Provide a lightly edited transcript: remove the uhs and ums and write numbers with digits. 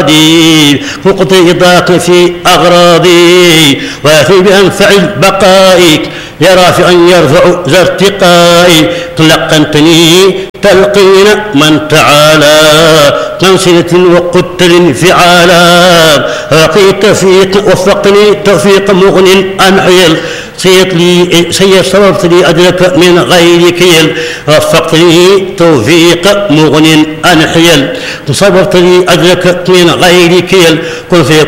مرادي مقضي ضاق في أغراضي وافي بأنفع البقائك يا رافعا يرفع ذا ارتقائي تلقنتني تلقين من تعالى تنسلة وقدت الانفعالا رقيت توفيق وفقني توفيق مغن أنحيل صرفت لي أدرك من غير كيل وفقتني توفيق مغن أنحيل صرفت لي أدرك من غير كيل كن